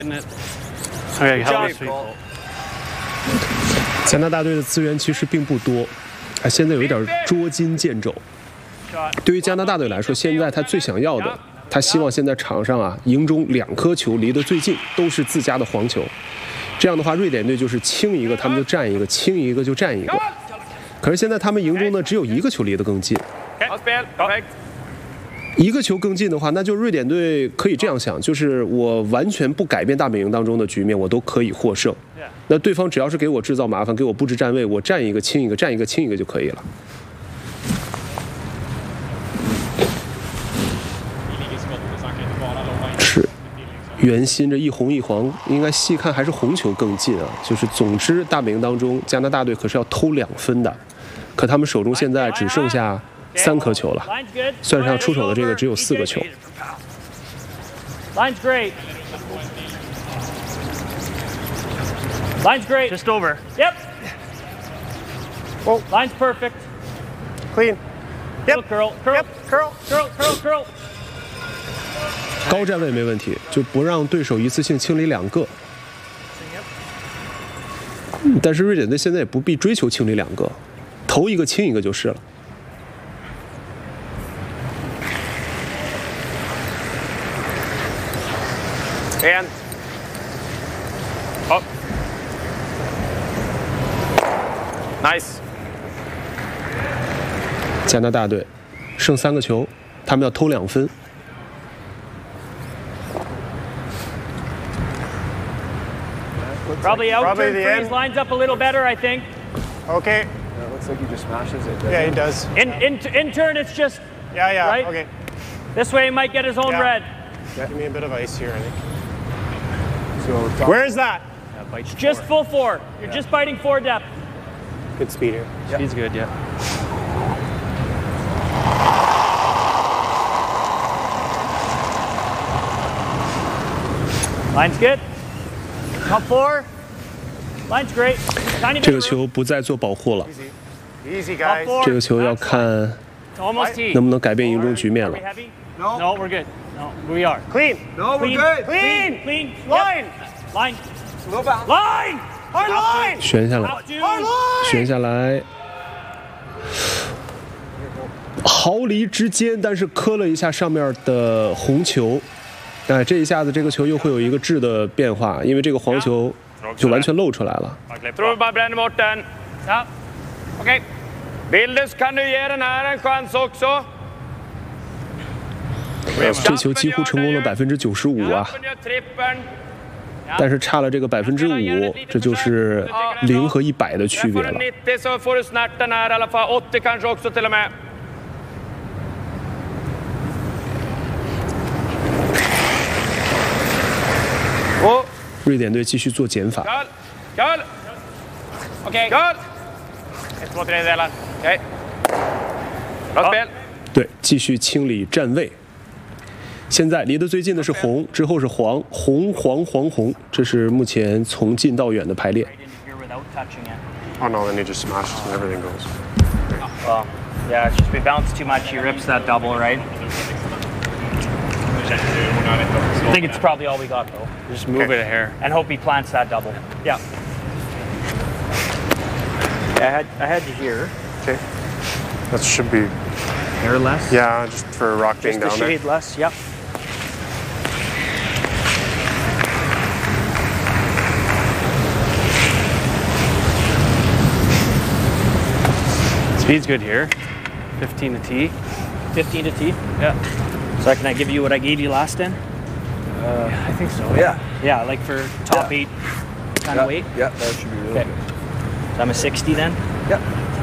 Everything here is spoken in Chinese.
Okay, help these people. 加拿大队的资源其实并不多，现在有一点捉襟见肘。对于加拿大队来说，现在他最想要的，他希望现在场上营中2颗球离得最近，都是自家的黄球。这样的话，瑞典队就是清一个他们就占一个，清一个就占一个。可是现在他们营中呢，只有1个球离得更近。1个球更近的话，那就瑞典队可以这样想，就是我完全不改变大本营当中的局面，我都可以获胜。那对方只要是给我制造麻烦，给我布置站位，我占一个清一个，占一个清一个就可以了。是，圆心这一红一黄，应该细看还是红球更近啊。就是总之大本营当中，加拿大队可是要偷2分的，可他们手中现在只剩下3颗球了，算上出手的这个只有4个球。 Line's great. Line's great. Just over. Yep. Oh, line's perfect. Clean. Yep. Curl. Yep. Curl. 高站位没问题，就不让对手一次性清理2个。但是瑞典队现在也不必追求清理2个，投一个清一个就是了。 And up. Nice. 加拿大队剩3个球，他们要偷2分。 Probably out. Probably the Freeze end. lines up a little better, I think. Okay. It looks like he just smashes it. Yeah, he does. In turn, it's just Yeah. Right? Okay. this way. He might get his own Yeah. red. Give me a bit of ice here, I think. So Where is that? It's just full 4. You're just biting 4 depth. Good speed here. Speed's good, yeah. Line's good. Top 4. Line's great. Tiny bit 这个 of room. 球不再做保护了， Easy, guys. 这个球要看 Almost T. 能不能改变营中局面 Are 了 we。heavy? No. No, we're good. No, we are. Clean. No, we're Clean. good. Clean. Clean. Line. Yep. Line. Slow bounce. Line. Hard line. 旋下来， Up to. Hard line. 旋下来，毫厘之间，但是磕了一下上面的红球。这一下子这个球又会有一个质的变化，因为这个黄球就完全露出来了。 Tror bara bränner bort den. Ja. Okej. Bildus, kan du ge den här en chans också? 这球几乎成功了95%啊， Gör trippen. 但是差了这个5%，这就是0和100的区别 Får 了 du。90 så får du snart den här i alla fall. 80 kanske också till och med. 瑞典队继续做减法， Kul! Okej. Kul! 1, 2, 3 delar. Okej. Bra spel. 对，继续清理站位。现在离得最近的是红，之后是黄，红黄黄红，这是目前从近到远的排列。 Right into here without touching it. Oh no, then he just smashes and everything goes. Well, yeah, it's just we bounce too much. He rips that double, right? I think it's probably all we got though. Just move it a hair. And hope he plants that double. Yeah. I had to here. Okay. That should be, Hair less. yeah, just for rock being Just a down there. shade less. Yep. Speed's good here. 15 to T. 15 to T. Yeah. So can I give you what I gave you last in? I think so. Yeah. Yeah, like for top 8 kind of weight. Yeah, that should be really Okay. good. So I'm a 60 then. Yep.